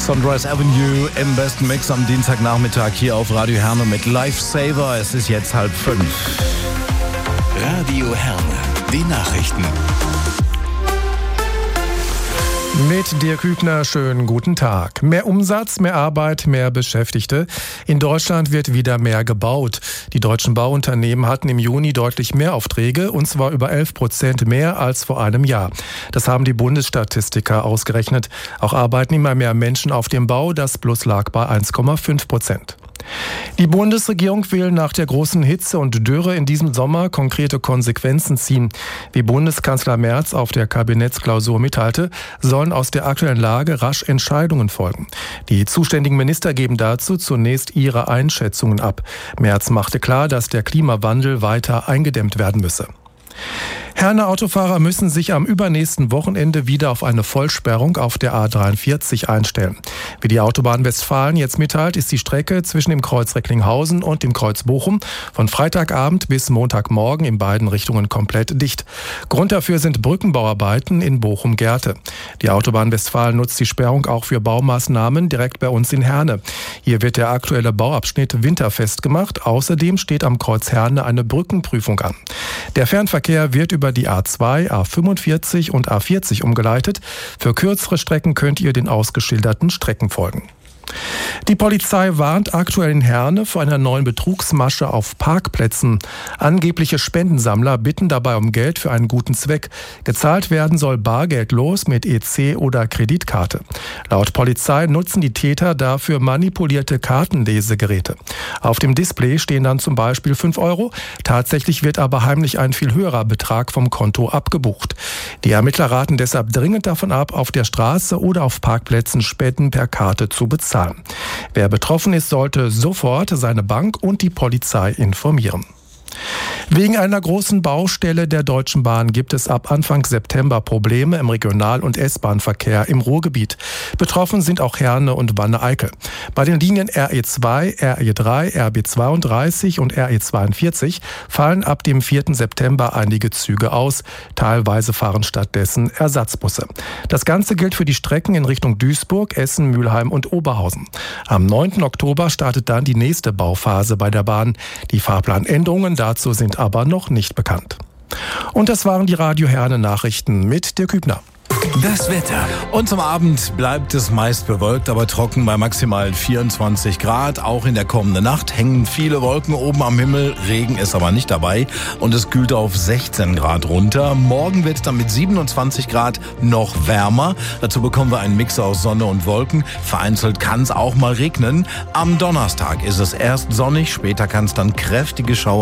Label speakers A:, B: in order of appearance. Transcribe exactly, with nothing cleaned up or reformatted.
A: Sunrise Avenue im besten Mix am Dienstagnachmittag hier auf Radio Herne mit Lifesaver. Es ist jetzt halb fünf.
B: Radio Herne, die Nachrichten.
C: Mit Dirk Hübner, schönen guten Tag. Mehr Umsatz, mehr Arbeit, mehr Beschäftigte. In Deutschland wird wieder mehr gebaut. Die deutschen Bauunternehmen hatten im Juni deutlich mehr Aufträge, und zwar über elf Prozent mehr als vor einem Jahr. Das haben die Bundesstatistiker ausgerechnet. Auch arbeiten immer mehr Menschen auf dem Bau. Das Plus lag bei eins Komma fünf Prozent. Die Bundesregierung will nach der großen Hitze und Dürre in diesem Sommer konkrete Konsequenzen ziehen. Wie Bundeskanzler Merz auf der Kabinettsklausur mitteilte, sollen aus der aktuellen Lage rasch Entscheidungen folgen. Die zuständigen Minister geben dazu zunächst ihre Einschätzungen ab. Merz machte klar, dass der Klimawandel weiter eingedämmt werden müsse. Herner Autofahrer müssen sich am übernächsten Wochenende wieder auf eine Vollsperrung auf der A dreiundvierzig einstellen. Wie die Autobahn Westfalen jetzt mitteilt, ist die Strecke zwischen dem Kreuz Recklinghausen und dem Kreuz Bochum von Freitagabend bis Montagmorgen in beiden Richtungen komplett dicht. Grund dafür sind Brückenbauarbeiten in Bochum-Gerte. Die Autobahn Westfalen nutzt die Sperrung auch für Baumaßnahmen direkt bei uns in Herne. Hier wird der aktuelle Bauabschnitt winterfest gemacht. Außerdem steht am Kreuz Herne eine Brückenprüfung an. Der Fernverkehr wird über die A zwei, A fünfundvierzig und A vierzig umgeleitet. Für kürzere Strecken könnt ihr den ausgeschilderten Strecken folgen. Die Polizei warnt aktuell in Herne vor einer neuen Betrugsmasche auf Parkplätzen. Angebliche Spendensammler bitten dabei um Geld für einen guten Zweck. Gezahlt werden soll bargeldlos mit E C oder Kreditkarte. Laut Polizei nutzen die Täter dafür manipulierte Kartenlesegeräte. Auf dem Display stehen dann zum Beispiel fünf Euro. Tatsächlich wird aber heimlich ein viel höherer Betrag vom Konto abgebucht. Die Ermittler raten deshalb dringend davon ab, auf der Straße oder auf Parkplätzen Spenden per Karte zu bezahlen. Wer betroffen ist, sollte sofort seine Bank und die Polizei informieren. Wegen einer großen Baustelle der Deutschen Bahn gibt es ab Anfang September Probleme im Regional- und S-Bahn-Verkehr im Ruhrgebiet. Betroffen sind auch Herne und Wanne-Eickel. Bei den Linien R E zwei, R E drei, R B zweiunddreißig und R E zweiundvierzig fallen ab dem vierten September einige Züge aus. Teilweise fahren stattdessen Ersatzbusse. Das Ganze gilt für die Strecken in Richtung Duisburg, Essen, Mülheim und Oberhausen. Am neunten Oktober startet dann die nächste Bauphase bei der Bahn. Die Fahrplanänderungen dazu sind aber noch nicht bekannt. Und das waren die Radio Herne Nachrichten mit Dirk Hübner.
B: Das Wetter.
A: Und zum Abend bleibt es meist bewölkt, aber trocken bei maximal vierundzwanzig Grad. Auch in der kommenden Nacht hängen viele Wolken oben am Himmel. Regen ist aber nicht dabei und es kühlt auf sechzehn Grad runter. Morgen wird es dann mit siebenundzwanzig Grad noch wärmer. Dazu bekommen wir einen Mix aus Sonne und Wolken. Vereinzelt kann es auch mal regnen. Am Donnerstag ist es erst sonnig, später kann es dann kräftige Schauer